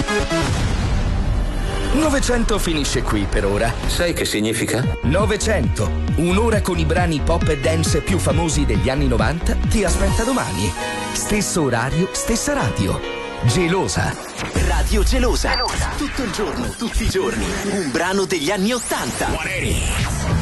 Novecento finisce qui per ora. Sai che significa? Novecento, un'ora con i brani pop e dance più famosi degli anni 90 ti aspetta domani. Stesso orario, stessa radio. Gelosa. Radio Gelosa. Tutto il giorno, tutti i giorni. Un brano degli anni 80. 180.